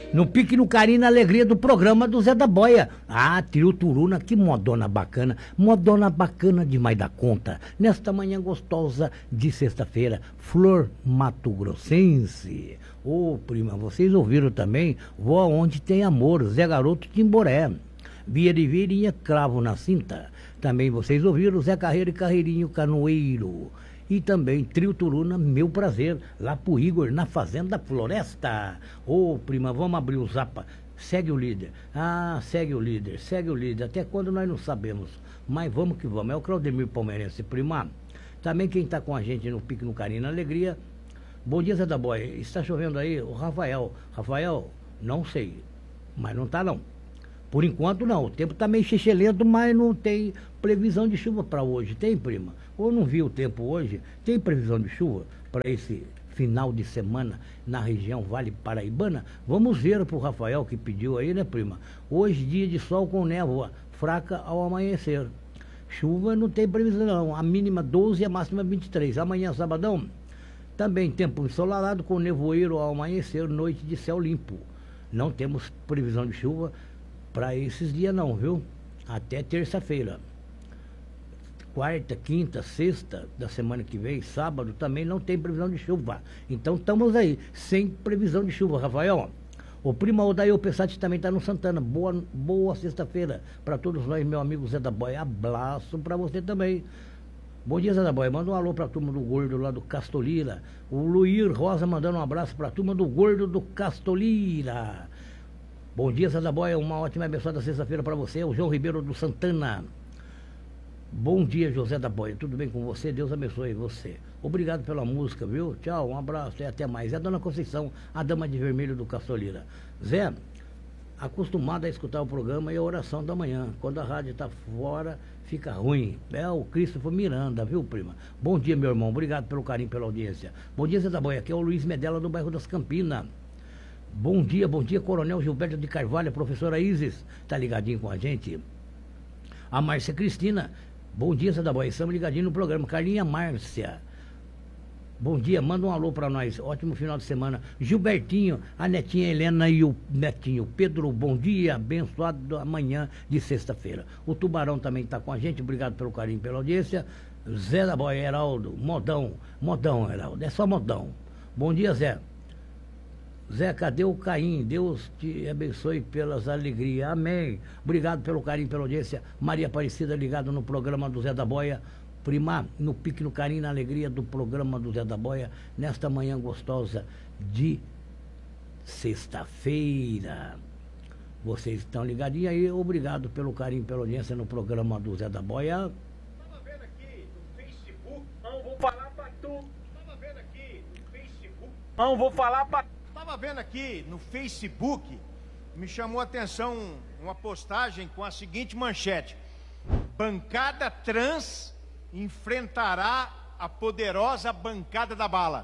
No pique, no carinho, na alegria do programa do Zé da Boia. Ah, Trio Turuna, que modona bacana demais da conta. Nesta manhã gostosa de sexta-feira, Flor Mato Grossense. Ô, prima, vocês ouviram também? Vou aonde tem amor, Zé Garoto Timboré. Via de Vieirinha, cravo na cinta. Também vocês ouviram Zé Carreiro e Carreirinho Canoeiro. E também Trio Turuna, meu prazer, lá pro Igor, na Fazenda Floresta. Ô, prima, vamos abrir o Zapa. Segue o líder. Ah, segue o líder. Até quando nós não sabemos. Mas vamos que vamos. É o Claudemir Palmeirense, prima. Também quem tá com a gente no Pique, no Carinho, na Alegria. Bom dia, Zé da Boia. Está chovendo aí? O Rafael. Rafael, não sei. Mas não tá, não. Por enquanto, não. O tempo tá meio xixelento, mas não tem previsão de chuva para hoje. Tem, prima? Ou não vi o tempo hoje? Tem previsão de chuva para esse final de semana na região Vale Paraibana? Vamos ver para o Rafael que pediu aí, né, prima? Hoje, dia de sol com névoa fraca ao amanhecer. Chuva não tem previsão, não. A mínima 12 e a máxima 23. Amanhã, sabadão, também tempo ensolarado com nevoeiro ao amanhecer, noite de céu limpo. Não temos previsão de chuva para esses dias não, viu? Até terça-feira. Quarta, quinta, sexta da semana que vem, sábado, também não tem previsão de chuva. Então estamos aí, sem previsão de chuva, Rafael. O primo Odair Pessati também está no Santana. Boa sexta-feira para todos nós, meu amigo Zé da Boia. Abraço para você também. Bom dia, Zé da Boia. Manda um alô para a turma do Gordo lá do Castolira. O Luir Rosa mandando um abraço para a turma do Gordo do Castolira. Bom dia, Zé da Boia, uma ótima e abençoada sexta-feira para você, o João Ribeiro do Santana. Bom dia, José da Boia, tudo bem com você? Deus abençoe você. Obrigado pela música, viu? Tchau, um abraço e até mais. É a Dona Conceição, a Dama de Vermelho do Castolira. Zé, acostumado a escutar o programa e a oração da manhã. Quando a rádio está fora, fica ruim. É o Christopher Miranda, viu, prima? Bom dia, meu irmão, obrigado pelo carinho, pela audiência. Bom dia, Zé da Boia, aqui é o Luiz Medella do bairro das Campinas. Bom dia, Coronel Gilberto de Carvalho, a professora Isis, tá ligadinho com a gente. A Márcia Cristina, bom dia, Zé da Boia, estamos ligadinho no programa. Carlinha Márcia, bom dia, manda um alô para nós, ótimo final de semana. Gilbertinho, a netinha Helena e o netinho Pedro, bom dia, abençoado amanhã de sexta-feira. O Tubarão também tá com a gente, obrigado pelo carinho, pela audiência. Zé da Boia, Heraldo, modão, Heraldo, é só modão. Bom dia, Zé. Zé, cadê o Caim? Deus te abençoe pelas alegrias. Amém. Obrigado pelo carinho, pela audiência. Maria Aparecida ligado no programa do Zé da Boia. Prima, no pique, no carinho, na alegria do programa do Zé da Boia. Nesta manhã gostosa de sexta-feira. Vocês estão ligadinhos aí. Obrigado pelo carinho, pela audiência no programa do Zé da Boia. Tava vendo aqui no Facebook. Não vou falar pra tu. Tava vendo aqui no Facebook. Não vou falar pra tu. Estava vendo aqui no Facebook, me chamou a atenção uma postagem com a seguinte manchete: bancada trans enfrentará a poderosa bancada da bala.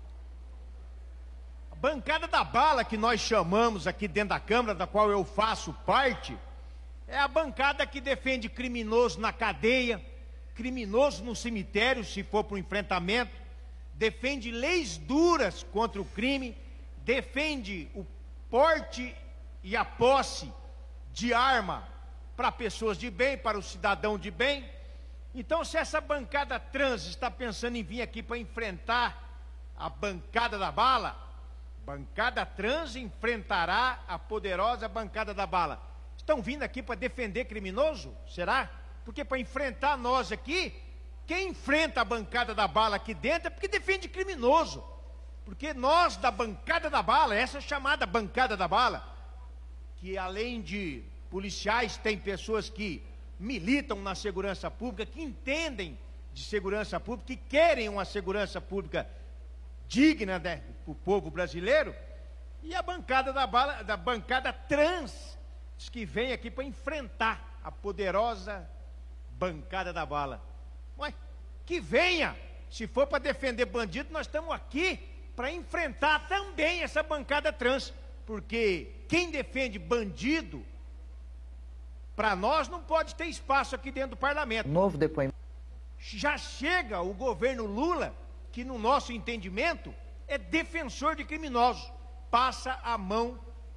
A bancada da bala que nós chamamos aqui dentro da Câmara, da qual eu faço parte, é a bancada que defende criminoso na cadeia, criminoso no cemitério, se for para o enfrentamento, defende leis duras contra o crime, defende o porte e a posse de arma para pessoas de bem, para o cidadão de bem. Então, se essa bancada trans está pensando em vir aqui para enfrentar a bancada da bala, bancada trans enfrentará a poderosa bancada da bala. Estão vindo aqui para defender criminoso? Será? Porque para enfrentar nós aqui, quem enfrenta a bancada da bala aqui dentro é porque defende criminoso. Porque nós da bancada da bala, essa chamada bancada da bala, que além de policiais, tem pessoas que militam na segurança pública, que entendem de segurança pública, que querem uma segurança pública digna, né, para o povo brasileiro. E a bancada da bala, da bancada trans, diz que vem aqui para enfrentar a poderosa bancada da bala. Mas que venha, se for para defender bandido, nós estamos aqui para enfrentar também essa bancada trans, porque quem defende bandido, para nós não pode ter espaço aqui dentro do parlamento. Novo depoimento. Já chega o governo Lula, que no nosso entendimento é defensor de criminosos, passa a mão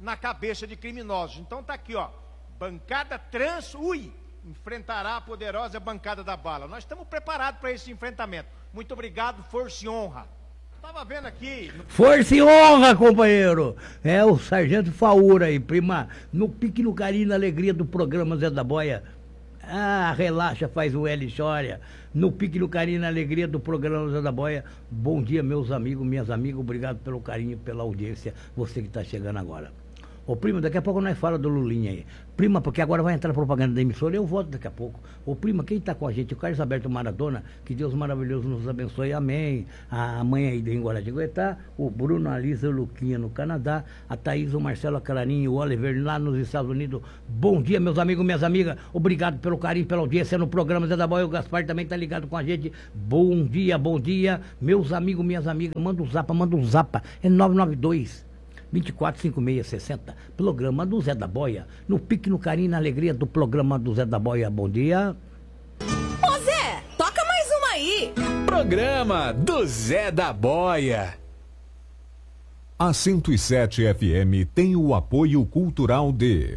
na cabeça de criminosos. Então tá aqui, ó, bancada enfrentará a poderosa bancada da bala. Nós estamos preparados para esse enfrentamento. Muito obrigado, força e honra. Estava vendo aqui... Força e honra, companheiro! É o Sargento Faura aí, prima, no pique, no carinho, na alegria do programa Zé da Boia. Ah, relaxa, faz o L e chora. No pique, no carinho, na alegria do programa Zé da Boia. Bom dia, meus amigos, minhas amigas. Obrigado pelo carinho, pela audiência. Você que está chegando agora. Ô, prima, daqui a pouco nós falamos do Lulinha aí. Prima, porque agora vai entrar a propaganda da emissora, eu volto daqui a pouco. Ô, prima, quem está com a gente? O Carlos Alberto Maradona, que Deus maravilhoso nos abençoe, amém. A mãe aí de Guaratinguetá, o Bruno, a Lisa, o Luquinha no Canadá, a Thaís, o Marcelo, a Clarinha, o Oliver lá nos Estados Unidos. Bom dia, meus amigos, minhas amigas. Obrigado pelo carinho, pela audiência no programa Zé da Boia. O Gaspar também está ligado com a gente. Bom dia, meus amigos, minhas amigas. Manda um zapa. É 992 245660, programa do Zé da Boia. No pique, no carinho, na alegria do programa do Zé da Boia. Bom dia. Ô Zé, toca mais uma aí. Programa do Zé da Boia. A 107 FM tem o apoio cultural de...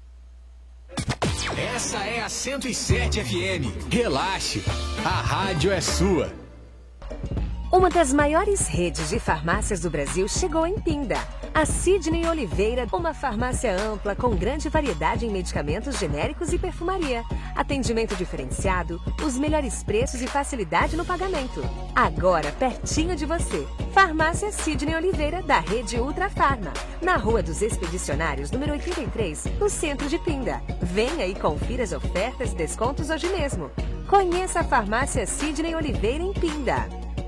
Essa é a 107 FM. Relaxe, a rádio é sua. Uma das maiores redes de farmácias do Brasil chegou em Pinda. A Sidney Oliveira, uma farmácia ampla com grande variedade em medicamentos genéricos e perfumaria. Atendimento diferenciado, os melhores preços e facilidade no pagamento. Agora, pertinho de você. Farmácia Sidney Oliveira, da rede Ultra Farma. Na Rua dos Expedicionários, número 83, no centro de Pinda. Venha e confira as ofertas e descontos hoje mesmo. Conheça a Farmácia Sidney Oliveira em Pinda.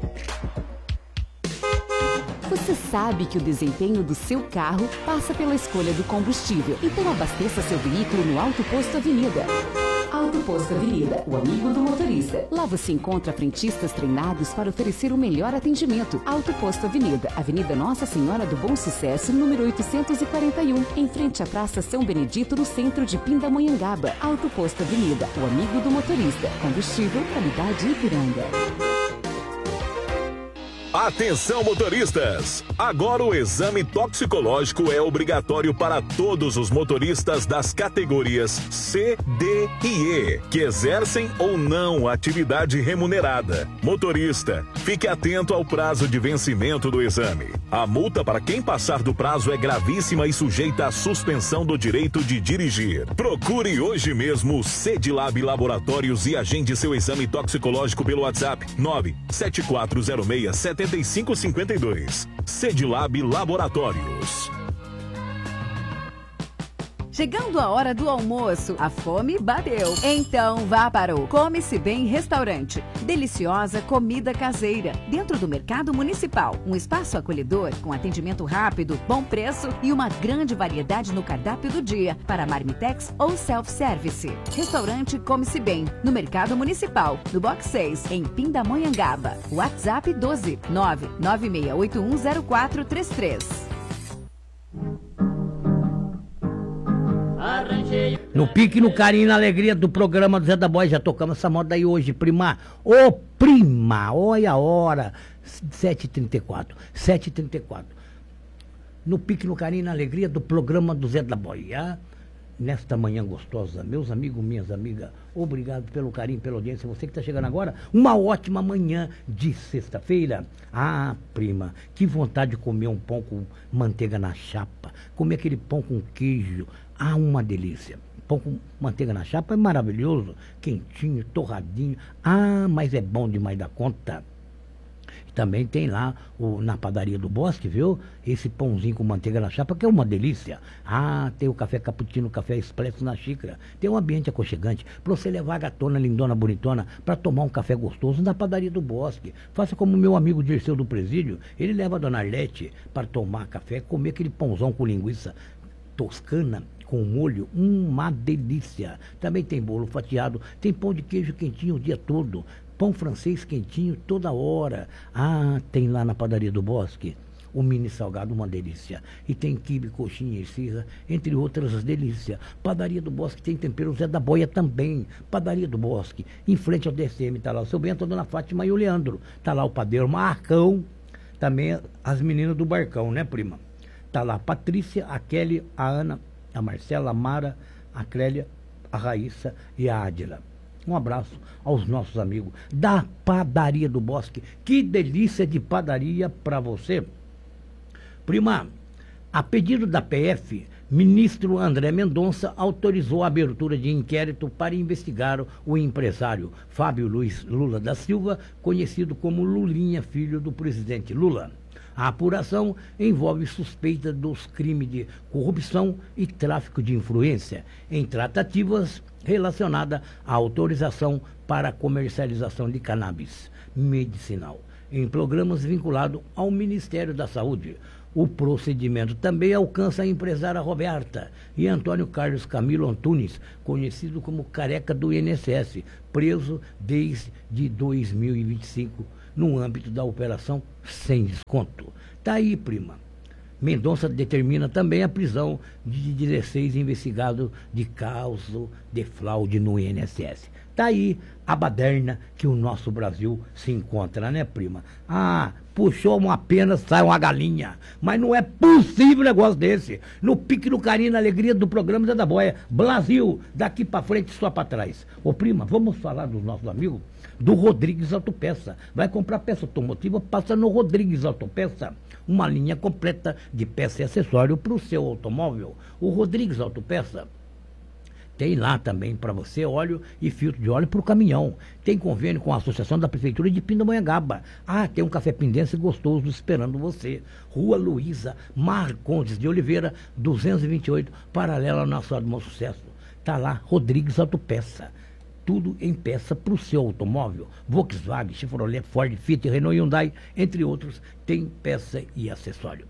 Você sabe que o desempenho do seu carro passa pela escolha do combustível. Então abasteça seu veículo no Auto Posto Avenida. Auto Posto Avenida, o amigo do motorista. Lá você encontra frentistas treinados para oferecer o melhor atendimento. Auto Posto Avenida, Avenida Nossa Senhora do Bom Sucesso, número 841, em frente à Praça São Benedito, no centro de Pindamonhangaba. Auto Posto Avenida, o amigo do motorista. Combustível, qualidade Ipiranga. Atenção, motoristas! Agora o exame toxicológico é obrigatório para todos os motoristas das categorias C, D e E, que exercem ou não atividade remunerada. Motorista, fique atento ao prazo de vencimento do exame. A multa para quem passar do prazo é gravíssima e sujeita à suspensão do direito de dirigir. Procure hoje mesmo o Cedilab Laboratórios e agende seu exame toxicológico pelo WhatsApp 97406-7552. Cedilab Laboratórios. Chegando a hora do almoço, a fome bateu. Então vá para o Come-se Bem Restaurante. Deliciosa comida caseira, dentro do Mercado Municipal. Um espaço acolhedor, com atendimento rápido, bom preço e uma grande variedade no cardápio do dia, para marmitex ou self-service. Restaurante Come-se Bem, no Mercado Municipal, no Box 6, em Pindamonhangaba. WhatsApp 12 996810433. No pique, no carinho, na alegria do programa do Zé da Boia. Já tocamos essa moda aí hoje, prima. Ô, prima, olha a hora. 7h34. No pique, no carinho, na alegria do programa do Zé da Boia. Nesta manhã gostosa, meus amigos, minhas amigas, obrigado pelo carinho, pela audiência. Você que está chegando agora, uma ótima manhã de sexta-feira. Ah, prima, que vontade de comer um pão com manteiga na chapa. Comer aquele pão com queijo. Ah, uma delícia. Pão com manteiga na chapa é maravilhoso, quentinho, torradinho. Ah, mas é bom demais da conta. Também tem lá na padaria do Bosque, viu? Esse pãozinho com manteiga na chapa, que é uma delícia. Ah, tem o café cappuccino, o café expresso na xícara. Tem um ambiente aconchegante para você levar a gatona, lindona, bonitona, para tomar um café gostoso na padaria do Bosque. Faça como o meu amigo Dirceu do Presídio. Ele leva a dona Arlete para tomar café, comer aquele pãozão com linguiça toscana, com molho, uma delícia. Também tem bolo fatiado, tem pão de queijo quentinho o dia todo, pão francês quentinho toda hora. Ah, tem lá na padaria do Bosque o mini salgado, uma delícia. E tem quibe, coxinha e esfirra, entre outras delícias. Padaria do Bosque tem tempero Zé da Boia também. Padaria do Bosque, em frente ao DCM, tá lá o seu Bento, a dona Fátima e o Leandro. Tá lá o padeiro Marcão, também as meninas do Barcão, né, prima? Tá lá a Patrícia, a Kelly, a Ana, a Marcela, a Mara, a Clélia, a Raíssa e a Ádila. Um abraço aos nossos amigos da Padaria do Bosque. Que delícia de padaria para você. Prima, a pedido da PF, ministro André Mendonça autorizou a abertura de inquérito para investigar o empresário Fábio Luiz Lula da Silva, conhecido como Lulinha, filho do presidente Lula. A apuração envolve suspeita dos crimes de corrupção e tráfico de influência em tratativas relacionadas à autorização para a comercialização de cannabis medicinal em programas vinculados ao Ministério da Saúde. O procedimento também alcança a empresária Roberta e Antônio Carlos Camilo Antunes, conhecido como Careca do INSS, preso desde 2025, no âmbito da operação Sem Desconto. Tá aí, prima. Mendonça determina também a prisão de 16 investigados de caso de fraude no INSS. Tá aí a baderna que o nosso Brasil se encontra, né, prima? Ah, puxou uma pena, sai uma galinha. Mas não é possível um negócio desse. No pique, no carinho, na alegria do programa Zé da Boia. Brasil, daqui pra frente, só pra trás. Ô, prima, vamos falar dos nossos amigos do Rodrigues Autopeça. Vai comprar peça automotiva, passa no Rodrigues Autopeça. Uma linha completa de peça e acessório para o seu automóvel. O Rodrigues Autopeça tem lá também para você óleo e filtro de óleo para o caminhão. Tem convênio com a Associação da Prefeitura de Pindamonhangaba. Ah, tem um café pindense gostoso esperando você. Rua Luísa Marcondes de Oliveira, 228, paralela ao nosso Bom Sucesso. Tá lá, Rodrigues Autopeça. Tudo em peça para o seu automóvel. Volkswagen, Chevrolet, Ford, Fiat, Renault, Hyundai, entre outros, tem peça e acessório.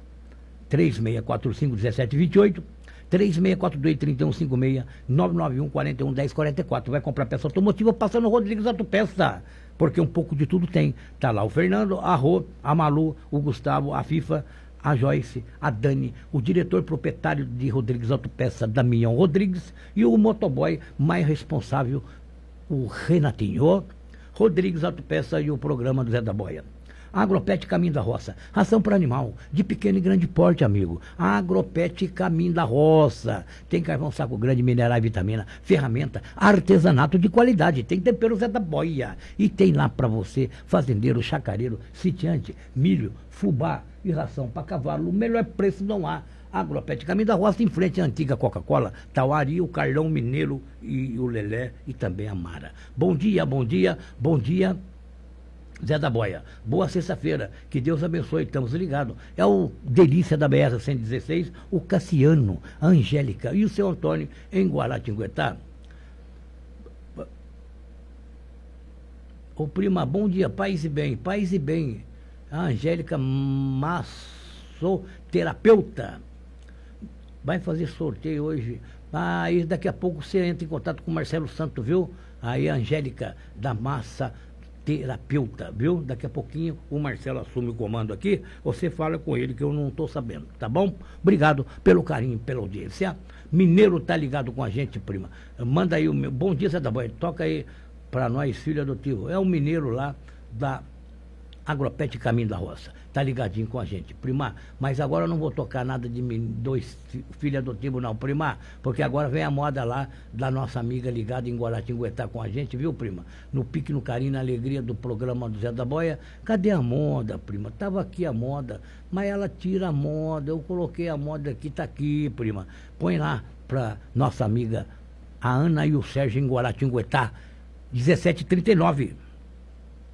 3645-1728, 3642-3156, 991-41-1044. Vai comprar peça automotiva, passa no Rodrigues Autopeça, porque um pouco de tudo tem. Tá lá o Fernando, a Rô, a Malu, o Gustavo, a FIFA, a Joyce, a Dani, o diretor proprietário de Rodrigues Autopeça, Damião Rodrigues, e o motoboy mais responsável, o Renatinho. Rodrigues Autopeça e o programa do Zé da Boia. Agropet Caminho da Roça, ração para animal, de pequeno e grande porte, amigo. Agropet Caminho da Roça, tem carvão saco grande, mineral e vitamina, ferramenta, artesanato de qualidade, tem tempero Zé da Boia. E tem lá para você, fazendeiro, chacareiro, sitiante, milho, fubá e ração para cavalo. O melhor preço não há. Agropet Caminho da Roça, em frente à antiga Coca-Cola, tá o Ari, o Carlão Mineiro e o Lelé e também a Mara. Bom dia, bom dia, bom dia, Zé da Boia. Boa sexta-feira, que Deus abençoe, estamos ligados. É o Delícia da BR-116, o Cassiano, a Angélica e o seu Antônio em Guaratinguetá. Ô prima, bom dia, paz e bem, paz e bem. A Angélica massoterapeuta. Vai fazer sorteio hoje. Aí daqui a pouco você entra em contato com o Marcelo Santos, viu? Aí a Angélica da Massa Terapeuta, viu? Daqui a pouquinho o Marcelo assume o comando aqui, você fala com ele que eu não estou sabendo, tá bom? Obrigado pelo carinho, pela audiência. Mineiro tá ligado com a gente, prima. Manda aí o meu bom dia, Zé da Boia, toca aí para nós, filho adotivo. É o mineiro lá da Agropet Caminho da Roça, tá ligadinho com a gente, prima. Mas agora eu não vou tocar nada de dois filhos adotivos não, prima, porque agora vem a moda lá da nossa amiga ligada em Guaratinguetá com a gente, viu, prima? No pique, no carinho, na alegria do programa do Zé da Boia. Cadê a moda, prima? Tava aqui a moda, mas ela tira a moda, eu coloquei a moda aqui, tá aqui, prima. Põe lá pra nossa amiga a Ana e o Sérgio em Guaratinguetá, 17h39.